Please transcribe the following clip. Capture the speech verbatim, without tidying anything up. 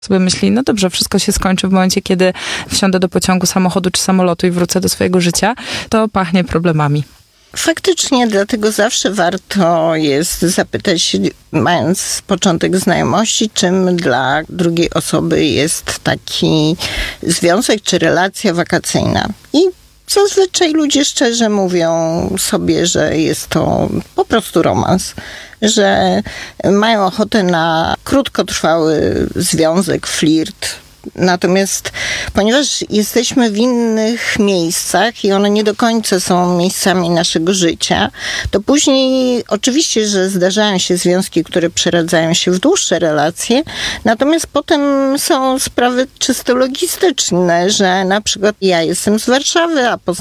Sobie myśli, no dobrze, wszystko się skończy w momencie, kiedy wsiądę do pociągu, samochodu czy samolotu i wrócę do swojego życia, to pachnie problemami. Faktycznie, dlatego zawsze warto jest zapytać, mając początek znajomości, czym dla drugiej osoby jest taki związek czy relacja wakacyjna. I zazwyczaj ludzie szczerze mówią sobie, że jest to po prostu romans, że mają ochotę na krótkotrwały związek, flirt. Natomiast ponieważ jesteśmy w innych miejscach i one nie do końca są miejscami naszego życia, to później oczywiście, że zdarzają się związki, które przeradzają się w dłuższe relacje, natomiast potem są sprawy czysto logistyczne, że na przykład ja jestem z Warszawy, a poza